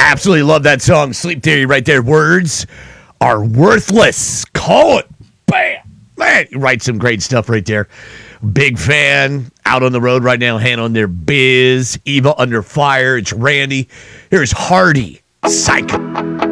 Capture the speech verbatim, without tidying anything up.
Absolutely love that song. Sleep Theory right there. Words are worthless. Call it. Bam. Man, you write some great stuff right there. Big fan. Out on the road right now. Hand on their biz. Eva under fire. It's Randy. Here's Hardy. Psycho.